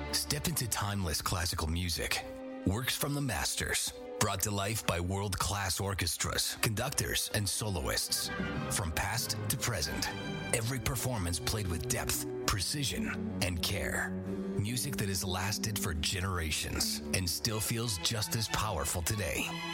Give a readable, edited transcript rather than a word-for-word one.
Step into timeless classical music. Works from the masters, brought to life by world-class orchestras, conductors, and soloists. From past to present, every performance played with depth, precision, and care. Music that has lasted for generations and still feels just as powerful today.